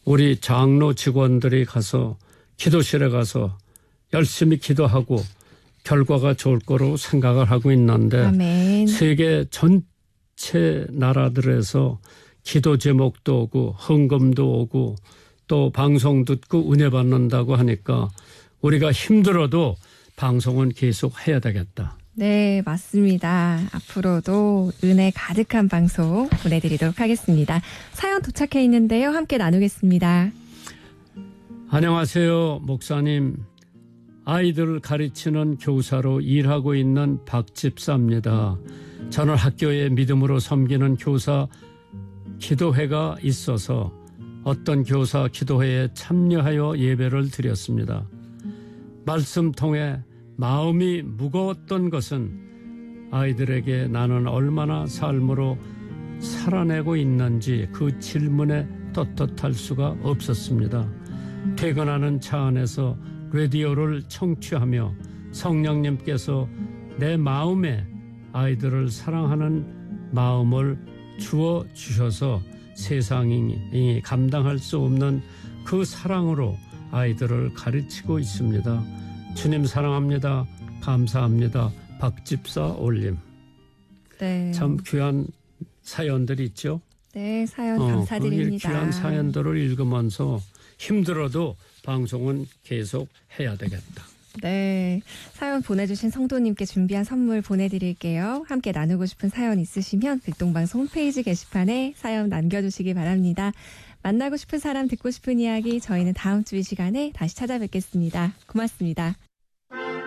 우리 장로 직원들이 가서 기도실에 가서 열심히 기도하고 결과가 좋을 거로 생각을 하고 있는데 아멘. 세계 전체 나라들에서 기도 제목도 오고 헌금도 오고 또 방송 듣고 은혜 받는다고 하니까 우리가 힘들어도 방송은 계속 해야 되겠다. 네, 맞습니다. 앞으로도 은혜 가득한 방송 보내드리도록 하겠습니다. 사연 도착해 있는데요. 함께 나누겠습니다. 안녕하세요, 목사님. 아이들을 가르치는 교사로 일하고 있는 박집사입니다. 저는 학교에 믿음으로 섬기는 교사 기도회가 있어서 어떤 교사 기도회에 참여하여 예배를 드렸습니다. 말씀 통해 마음이 무거웠던 것은 아이들에게 나는 얼마나 삶으로 살아내고 있는지 그 질문에 떳떳할 수가 없었습니다. 퇴근하는 차 안에서 라디오를 청취하며 성령님께서 내 마음에 아이들을 사랑하는 마음을 주어 주셔서 세상이 감당할 수 없는 그 사랑으로 아이들을 가르치고 있습니다. 주님 사랑합니다. 감사합니다. 박집사 올림. 네. 참 귀한 사연들이 있죠. 네, 사연 감사드립니다. 그 귀한 사연들을 읽으면서 힘들어도 방송은 계속 해야 되겠다. 네, 사연 보내주신 성도님께 준비한 선물 보내드릴게요. 함께 나누고 싶은 사연 있으시면 백동방송 홈페이지 게시판에 사연 남겨주시기 바랍니다. 만나고 싶은 사람, 듣고 싶은 이야기 저희는 다음 주 이 시간에 다시 찾아뵙겠습니다. 고맙습니다.